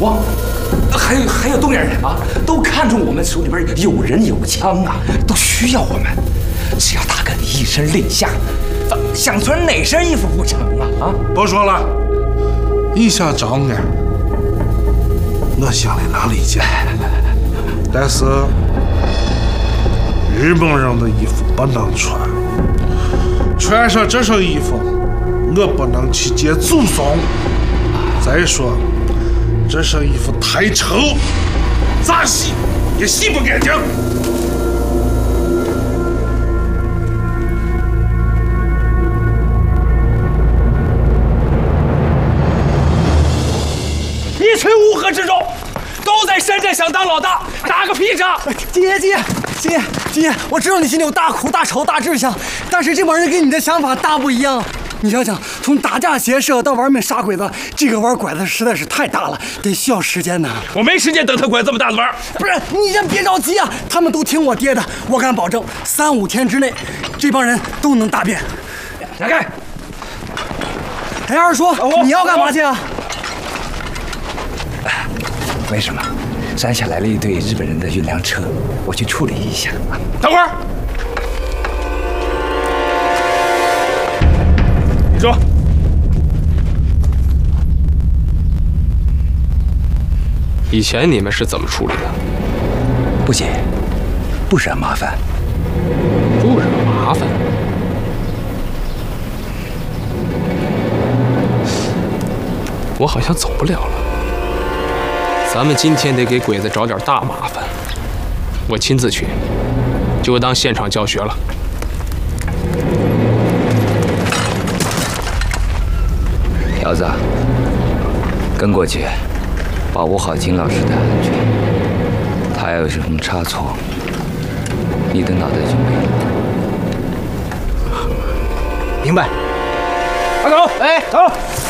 我，还有东眼人啊，都看中我们手里边有人有枪啊，都需要我们。只要大哥你一声令下，想穿哪身衣服不成啊？啊！ 不说了，你想找俺，我心里能理解。但是日本人的衣服不能穿，穿上这身衣服，我不能去见祖宗。再说，这身衣服太丑，咋洗也洗不干净。 一群乌合之众，都在深圳想当老大，打个屁仗！ 金爷，我知道你心里有大苦、大仇、大志向，但是这帮人跟你的想法大不一样。你想想，从打架劫舍到玩命杀鬼子，这个玩拐子实在是太大了，得需要时间呢。 我没时间等他拐这么大的弯。 不是，你先别着急啊，他们都听我爹的，我敢保证，3、5天之内，这帮人都能答辩。 让开！ 哎，二叔，你要干嘛去啊？ 没什么，山下来了一队日本人的运粮车，我去处理一下。等会儿，你说， 以前你们是怎么处理的？ 不急，不惹麻烦。 不惹麻烦。我好像走不了了。咱们今天得给鬼子找点大麻烦，我亲自去，就当现场教学了。 条子，跟过去，把握好金老师的安全。他要有什么差错，你的脑袋就没了。 明白。 阿狗，哎，走。